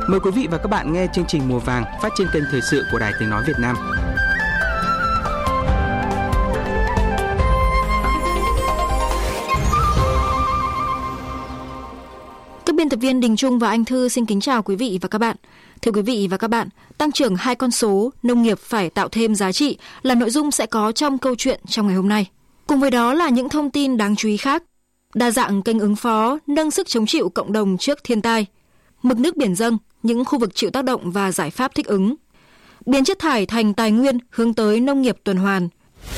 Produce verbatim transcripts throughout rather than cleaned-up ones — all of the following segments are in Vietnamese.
Mời quý vị và các bạn nghe chương trình Mùa Vàng phát trên kênh Thời sự của Đài Tiếng nói Việt Nam. Các biên tập viên Đình Trung và Anh Thư xin kính chào quý vị và các bạn. Thưa quý vị và các bạn, tăng trưởng hai con số, nông nghiệp phải tạo thêm giá trị là nội dung sẽ có trong câu chuyện trong ngày hôm nay. Cùng với đó là những thông tin đáng chú ý khác. Đa dạng kênh ứng phó, nâng sức chống chịu cộng đồng trước thiên tai. Mực nước biển dâng, những khu vực chịu tác động và giải pháp thích ứng. Biến chất thải thành tài nguyên hướng tới nông nghiệp tuần hoàn.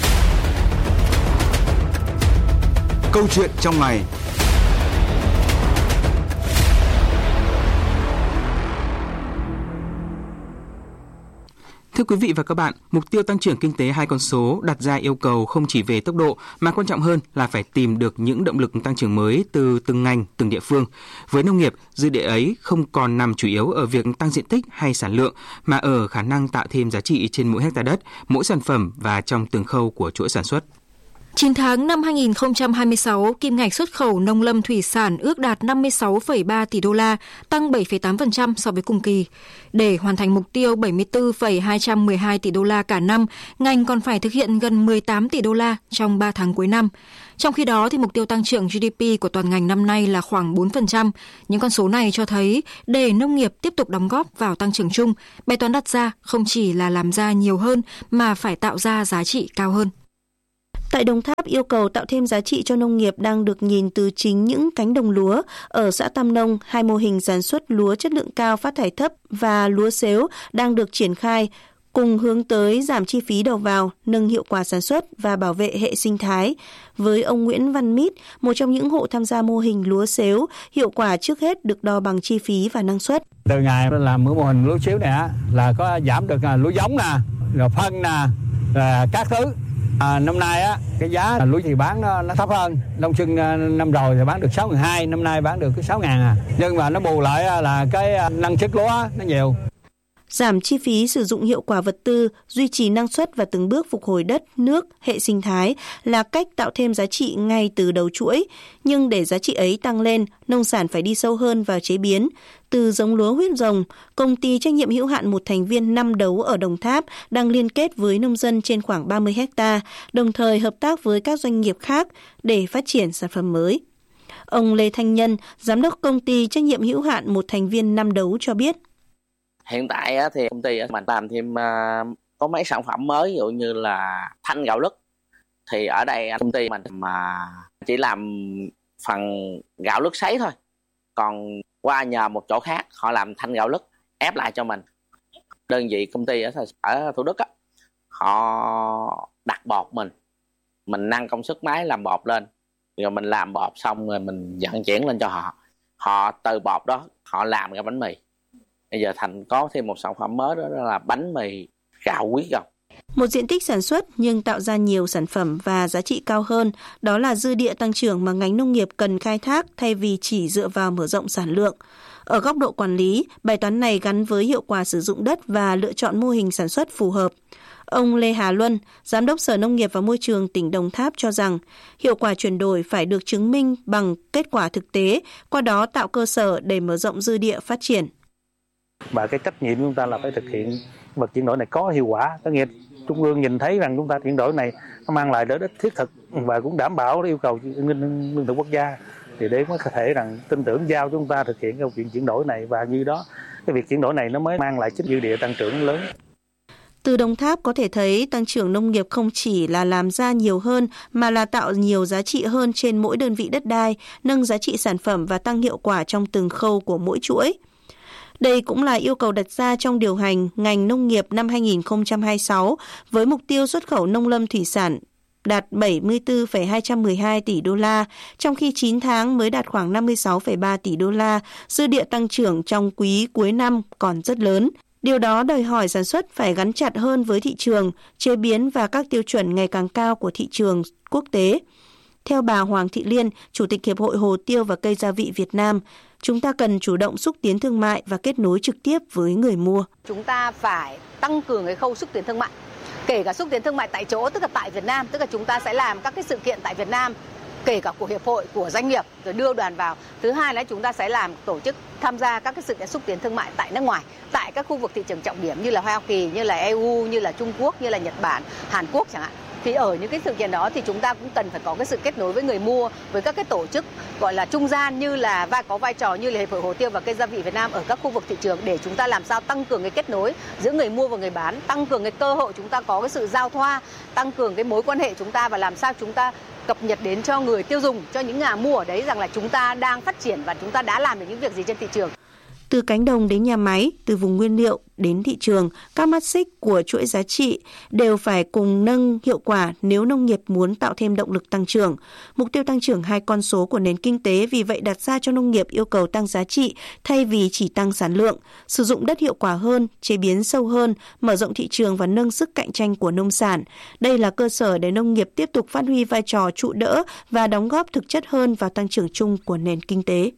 Câu chuyện trong ngày. Thưa quý vị và các bạn, mục tiêu tăng trưởng kinh tế hai con số đặt ra yêu cầu không chỉ về tốc độ mà quan trọng hơn là phải tìm được những động lực tăng trưởng mới từ từng ngành, từng địa phương. Với nông nghiệp, dư địa ấy không còn nằm chủ yếu ở việc tăng diện tích hay sản lượng mà ở khả năng tạo thêm giá trị trên mỗi hectare đất, mỗi sản phẩm và trong từng khâu của chuỗi sản xuất. chín tháng năm hai nghìn không trăm hai mươi sáu, kim ngạch xuất khẩu nông lâm thủy sản ước đạt năm mươi sáu phẩy ba tỷ đô la, tăng bảy phẩy tám phần trăm so với cùng kỳ. Để hoàn thành mục tiêu bảy mươi tư phẩy hai trăm mười hai tỷ đô la cả năm, ngành còn phải thực hiện gần mười tám tỷ đô la trong ba tháng cuối năm. Trong khi đó, thì mục tiêu tăng trưởng giê đê pê của toàn ngành năm nay là khoảng bốn phần trăm. Những con số này cho thấy để nông nghiệp tiếp tục đóng góp vào tăng trưởng chung, bài toán đặt ra không chỉ là làm ra nhiều hơn mà phải tạo ra giá trị cao hơn. Tại Đồng Tháp, yêu cầu tạo thêm giá trị cho nông nghiệp đang được nhìn từ chính những cánh đồng lúa. Ở xã Tam Nông, hai mô hình sản xuất lúa chất lượng cao phát thải thấp và lúa xếu đang được triển khai, cùng hướng tới giảm chi phí đầu vào, nâng hiệu quả sản xuất và bảo vệ hệ sinh thái. Với ông Nguyễn Văn Mít, một trong những hộ tham gia mô hình lúa xếu, hiệu quả trước hết được đo bằng chi phí và năng suất. Từ ngày làm mô hình lúa xếu này là có giảm được lúa giống nè, rồi phân nè, rồi các thứ. À, năm nay á cái giá lúa thì bán nó, nó thấp hơn. Đông xuân năm rồi thì bán được sáu nghìn hai trăm, năm nay bán được cái sáu nghìn à. Nhưng mà nó bù lại là cái năng suất lúa nó nhiều. Giảm chi phí sử dụng hiệu quả vật tư, duy trì năng suất và từng bước phục hồi đất, nước, hệ sinh thái là cách tạo thêm giá trị ngay từ đầu chuỗi. Nhưng để giá trị ấy tăng lên, nông sản phải đi sâu hơn vào chế biến. Từ giống lúa huyết rồng, công ty trách nhiệm hữu hạn một thành viên Năm Đấu ở Đồng Tháp đang liên kết với nông dân trên khoảng ba mươi héc-ta, đồng thời hợp tác với các doanh nghiệp khác để phát triển sản phẩm mới. Ông Lê Thanh Nhân, giám đốc công ty trách nhiệm hữu hạn một thành viên Năm Đấu cho biết. Hiện tại thì công ty mình làm thêm có mấy sản phẩm mới, ví dụ như là thanh gạo lứt. Thì ở đây công ty mình mà chỉ làm phần gạo lứt sấy thôi. Còn qua nhờ một chỗ khác họ làm thanh gạo lứt ép lại cho mình. Đơn vị công ty ở, ở Thủ Đức á, họ đặt bột mình, mình nâng công suất máy làm bột lên, rồi mình làm bột xong rồi mình vận chuyển lên cho họ. Họ từ bột đó họ làm ra bánh mì. Bây giờ thành có thêm một sản phẩm mới, đó là bánh mì gạo huyết rồng. Một diện tích sản xuất nhưng tạo ra nhiều sản phẩm và giá trị cao hơn, đó là dư địa tăng trưởng mà ngành nông nghiệp cần khai thác thay vì chỉ dựa vào mở rộng sản lượng. Ở góc độ quản lý, bài toán này gắn với hiệu quả sử dụng đất và lựa chọn mô hình sản xuất phù hợp. Ông Lê Hà Luân, Giám đốc Sở Nông nghiệp và Môi trường tỉnh Đồng Tháp cho rằng hiệu quả chuyển đổi phải được chứng minh bằng kết quả thực tế, qua đó tạo cơ sở để mở rộng dư địa phát triển. Và cái trách nhiệm chúng ta là phải thực hiện vật chuyển đổi này có hiệu quả, có nghĩa Trung ương nhìn thấy rằng chúng ta chuyển đổi này nó mang lại lợi ích thiết thực và cũng đảm bảo yêu cầu lương thực quốc gia, thì để có thể rằng tin tưởng giao chúng ta thực hiện câu chuyện chuyển đổi này, và như đó cái việc chuyển đổi này nó mới mang lại chính dư địa tăng trưởng lớn. Từ Đồng Tháp có thể thấy tăng trưởng nông nghiệp không chỉ là làm ra nhiều hơn mà là tạo nhiều giá trị hơn trên mỗi đơn vị đất đai, nâng giá trị sản phẩm và tăng hiệu quả trong từng khâu của mỗi chuỗi. Đây cũng là yêu cầu đặt ra trong điều hành ngành nông nghiệp năm hai nghìn không trăm hai mươi sáu với mục tiêu xuất khẩu nông lâm thủy sản đạt bảy mươi tư phẩy hai trăm mười hai tỷ đô la, trong khi chín tháng mới đạt khoảng năm mươi sáu phẩy ba tỷ đô la, dư địa tăng trưởng trong quý cuối năm còn rất lớn. Điều đó đòi hỏi sản xuất phải gắn chặt hơn với thị trường, chế biến và các tiêu chuẩn ngày càng cao của thị trường quốc tế. Theo bà Hoàng Thị Liên, Chủ tịch Hiệp hội Hồ tiêu và Cây gia vị Việt Nam, chúng ta cần chủ động xúc tiến thương mại và kết nối trực tiếp với người mua. Chúng ta phải tăng cường cái khâu xúc tiến thương mại, kể cả xúc tiến thương mại tại chỗ, tức là tại Việt Nam, tức là chúng ta sẽ làm các cái sự kiện tại Việt Nam, kể cả của hiệp hội, của doanh nghiệp, rồi đưa đoàn vào. Thứ hai là chúng ta sẽ làm tổ chức tham gia các cái sự kiện xúc tiến thương mại tại nước ngoài, tại các khu vực thị trường trọng điểm như là Hoa Kỳ, như là e u, như là Trung Quốc, như là Nhật Bản, Hàn Quốc chẳng hạn. Thì ở những cái sự kiện đó thì chúng ta cũng cần phải có cái sự kết nối với người mua, với các cái tổ chức gọi là trung gian như là vai có vai trò như là Hiệp hội Hồ tiêu và Cây gia vị Việt Nam ở các khu vực thị trường, để chúng ta làm sao tăng cường cái kết nối giữa người mua và người bán, tăng cường cái cơ hội chúng ta có cái sự giao thoa, tăng cường cái mối quan hệ chúng ta, và làm sao chúng ta cập nhật đến cho người tiêu dùng, cho những nhà mua ở đấy rằng là chúng ta đang phát triển và chúng ta đã làm được những việc gì trên thị trường. Từ cánh đồng đến nhà máy, từ vùng nguyên liệu đến thị trường, các mắt xích của chuỗi giá trị đều phải cùng nâng hiệu quả nếu nông nghiệp muốn tạo thêm động lực tăng trưởng. Mục tiêu tăng trưởng hai con số của nền kinh tế vì vậy đặt ra cho nông nghiệp yêu cầu tăng giá trị thay vì chỉ tăng sản lượng, sử dụng đất hiệu quả hơn, chế biến sâu hơn, mở rộng thị trường và nâng sức cạnh tranh của nông sản. Đây là cơ sở để nông nghiệp tiếp tục phát huy vai trò trụ đỡ và đóng góp thực chất hơn vào tăng trưởng chung của nền kinh tế.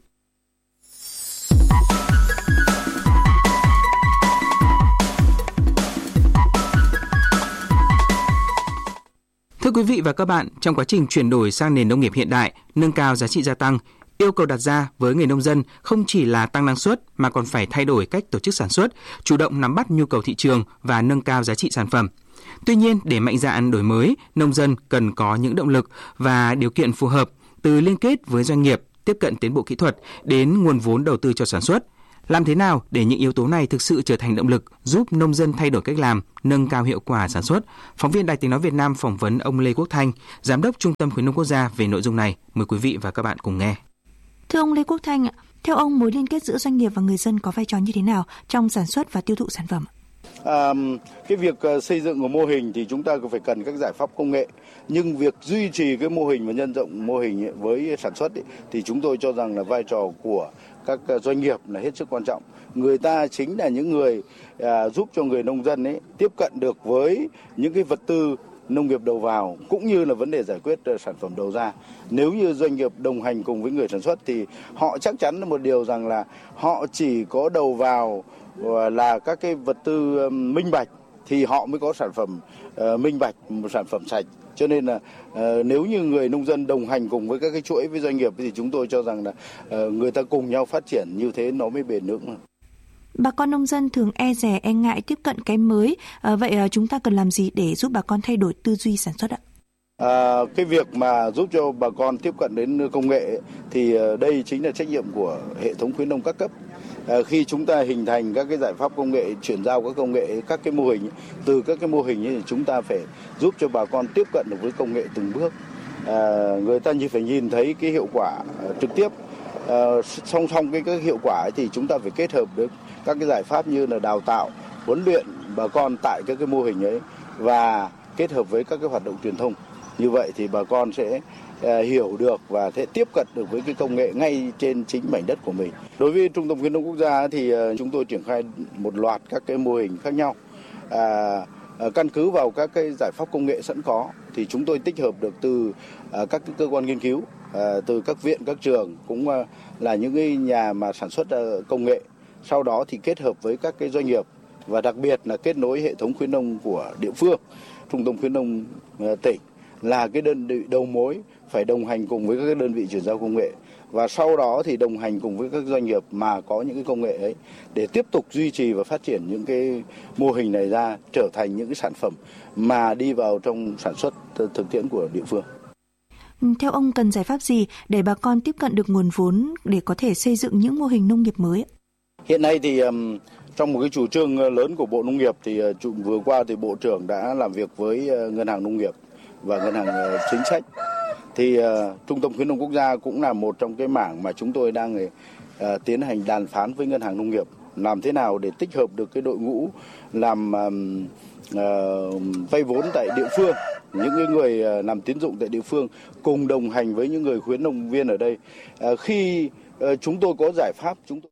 Thưa quý vị và các bạn, trong quá trình chuyển đổi sang nền nông nghiệp hiện đại, nâng cao giá trị gia tăng, yêu cầu đặt ra với người nông dân không chỉ là tăng năng suất mà còn phải thay đổi cách tổ chức sản xuất, chủ động nắm bắt nhu cầu thị trường và nâng cao giá trị sản phẩm. Tuy nhiên, để mạnh dạn đổi mới, nông dân cần có những động lực và điều kiện phù hợp, từ liên kết với doanh nghiệp, tiếp cận tiến bộ kỹ thuật đến nguồn vốn đầu tư cho sản xuất. Làm thế nào để những yếu tố này thực sự trở thành động lực giúp nông dân thay đổi cách làm, nâng cao hiệu quả sản xuất? Phóng viên Đài Tiếng nói Việt Nam phỏng vấn ông Lê Quốc Thanh, Giám đốc Trung tâm Khuyến nông quốc gia về nội dung này. Mời quý vị và các bạn cùng nghe. Thưa ông Lê Quốc Thanh, theo ông mối liên kết giữa doanh nghiệp và người dân có vai trò như thế nào trong sản xuất và tiêu thụ sản phẩm? À, cái việc xây dựng một mô hình thì chúng ta phải cần các giải pháp công nghệ, nhưng việc duy trì cái mô hình và nhân rộng mô hình với sản xuất ấy, thì chúng tôi cho rằng là vai trò của các doanh nghiệp là hết sức quan trọng. Người ta chính là những người à, giúp cho người nông dân ấy tiếp cận được với những cái vật tư nông nghiệp đầu vào cũng như là vấn đề giải quyết sản phẩm đầu ra. Nếu như doanh nghiệp đồng hành cùng với người sản xuất thì họ chắc chắn là một điều rằng là họ chỉ có đầu vào là các cái vật tư minh bạch thì họ mới có sản phẩm uh, minh bạch, một sản phẩm sạch. Cho nên là uh, nếu như người nông dân đồng hành cùng với các cái chuỗi với doanh nghiệp thì chúng tôi cho rằng là uh, người ta cùng nhau phát triển như thế nó mới bền vững. Bà con nông dân thường e dè, e ngại tiếp cận cái mới. À, vậy à, chúng ta cần làm gì để giúp bà con thay đổi tư duy sản xuất ạ? À, cái việc mà giúp cho bà con tiếp cận đến công nghệ thì đây chính là trách nhiệm của hệ thống khuyến nông các cấp. À, khi chúng ta hình thành các cái giải pháp công nghệ, chuyển giao các công nghệ, các cái mô hình, từ các cái mô hình thì chúng ta phải giúp cho bà con tiếp cận được với công nghệ từng bước. À, người ta chỉ phải nhìn thấy cái hiệu quả trực tiếp. À, song song cái, cái hiệu quả ấy thì chúng ta phải kết hợp được các cái giải pháp như là đào tạo, huấn luyện bà con tại các cái mô hình ấy và kết hợp với các cái hoạt động truyền thông. Như vậy thì bà con sẽ uh, hiểu được và sẽ tiếp cận được với cái công nghệ ngay trên chính mảnh đất của mình. Đối với Trung tâm Khuyến nông quốc gia thì uh, chúng tôi triển khai một loạt các cái mô hình khác nhau. Uh, uh, căn cứ vào các cái giải pháp công nghệ sẵn có thì chúng tôi tích hợp được từ uh, các cái cơ quan nghiên cứu, uh, từ các viện, các trường cũng uh, là những cái nhà mà sản xuất uh, công nghệ. Sau đó thì kết hợp với các cái doanh nghiệp và đặc biệt là kết nối hệ thống khuyến nông của địa phương. Trung tâm Khuyến nông uh, tỉnh là cái đơn vị đầu mối phải đồng hành cùng với các đơn vị chuyển giao công nghệ và sau đó thì đồng hành cùng với các doanh nghiệp mà có những cái công nghệ ấy để tiếp tục duy trì và phát triển những cái mô hình này ra trở thành những cái sản phẩm mà đi vào trong sản xuất thực tiễn của địa phương. Theo ông cần giải pháp gì để bà con tiếp cận được nguồn vốn để có thể xây dựng những mô hình nông nghiệp mới? Hiện nay thì um, trong một cái chủ trương lớn của Bộ Nông nghiệp thì uh, vừa qua thì Bộ trưởng đã làm việc với uh, Ngân hàng Nông nghiệp và Ngân hàng uh, Chính sách. Thì uh, Trung tâm Khuyến nông quốc gia cũng là một trong cái mảng mà chúng tôi đang uh, tiến hành đàm phán với Ngân hàng Nông nghiệp. Làm thế nào để tích hợp được cái đội ngũ làm um, uh, vay vốn tại địa phương, những cái người uh, làm tín dụng tại địa phương cùng đồng hành với những người khuyến nông viên ở đây. Uh, khi uh, chúng tôi có giải pháp, chúng tôi